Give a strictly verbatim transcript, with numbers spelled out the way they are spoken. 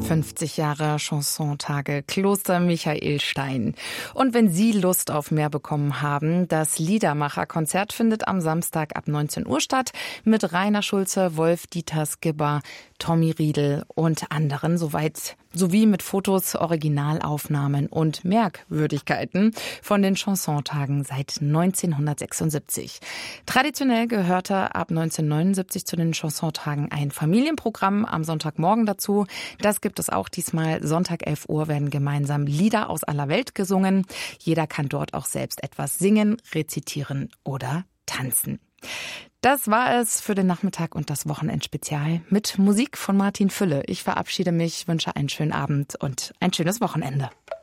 fünfzig Jahre Chansontage Kloster Michaelstein. Und wenn Sie Lust auf mehr bekommen haben, das Liedermacher-Konzert findet am Samstag ab neunzehn Uhr statt mit Rainer Schulze, Wolf-Dieter Skibber, Tommy Riedel und anderen, soweit sowie mit Fotos, Originalaufnahmen und Merkwürdigkeiten von den Chansontagen seit neunzehnhundertsechsundsiebzig. Traditionell gehörte ab neunzehnhundertneunundsiebzig zu den Chansontagen ein Familienprogramm am Sonntagmorgen dazu. Das gibt es auch diesmal. Sonntag elf Uhr werden gemeinsam Lieder aus aller Welt gesungen. Jeder kann dort auch selbst etwas singen, rezitieren oder tanzen. Das war es für den Nachmittag und das Wochenendspezial mit Musik von Martin Fülle. Ich verabschiede mich, wünsche einen schönen Abend und ein schönes Wochenende.